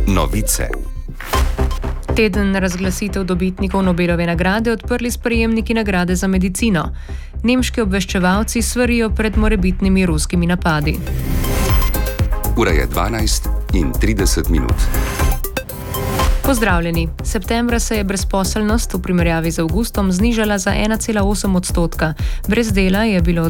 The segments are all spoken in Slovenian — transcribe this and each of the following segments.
Novice. Teden razglasitev dobitnikov Nobelove nagrade odprli sprejemniki nagrade za medicino. Nemški obveščevalci svarijo pred morebitnimi ruskimi napadi. Ura je 12:30. Pozdravljeni. Septembra se je brezposelnost v primerjavi z avgustom znižala za 1,8%. Brez dela je bilo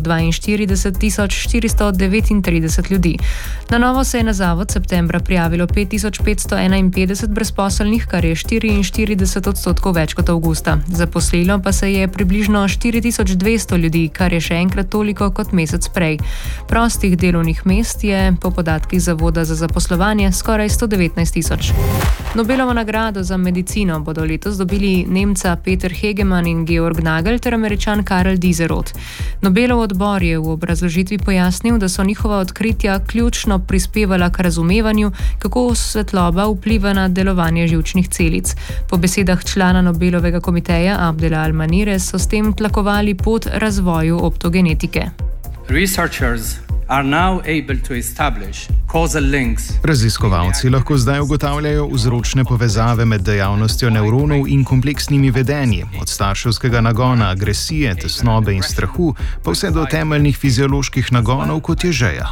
42.439 ljudi. Na novo se je na zavod septembra prijavilo 5.551 brezposelnih, kar je 44% več kot avgusta. Zaposlilo pa se je približno 4.200 ljudi, kar je še enkrat toliko kot mesec prej. Prostih delovnih mest je po podatkih Zavoda za zaposlovanje skoraj 119.000. Nobelovo nagrado za medicino bodo letos dobili Nemca Peter Hegemann in Georg Nagel ter Američan Karel Diderot. Nobelov odbor je v obrazložitvi pojasnil, da so njihova odkritja ključno prispevala k razumevanju, kako svetloba vpliva na delovanje živčnih celic. Po besedah člana Nobelovega komiteja Abdela Al-Manire so s tem tlakovali pot razvoju optogenetike. Raziskovalci lahko zdaj ugotavljajo vzročne povezave med dejavnostjo nevronov in kompleksnimi vedenji, od starševskega nagona, agresije, tesnobe in strahu, pa vse do temeljnih fizioloških nagonov, kot je žeja.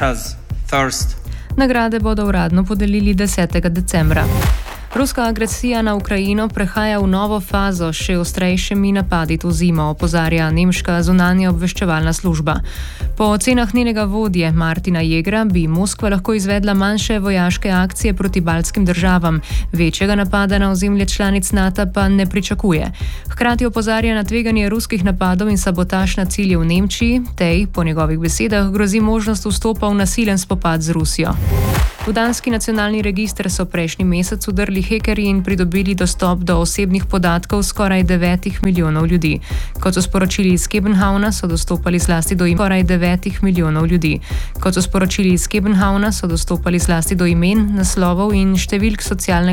Nagrade bodo uradno podelili 10. decembra. Ruska agresija na Ukrajino prehaja v novo fazo še ostrejšimi napadi to zimo, opozarja nemška zunanja obveščevalna služba. Po ocenah njenega vodje Martina Jegra bi Moskva lahko izvedla manjše vojaške akcije proti baltskim državam, večjega napada na ozemlje članic NATO pa ne pričakuje. Hkrati opozarja na tveganje ruskih napadov in sabotaž na cilje v Nemčiji, tej, po njegovih besedah, grozi možnost vstopa v nasilen spopad z Rusijo. V danski nacionalni register so prejšnji mesec vdrli hekerji in pridobili dostop do osebnih podatkov skoraj 9 milijonov ljudi. Kot so sporočili iz Københavna, so dostopali zlasti do skoraj 9 milijonov ljudi. Kot so sporočili iz Københavna, so dostopali zlasti do imen, naslovov in številk socialnega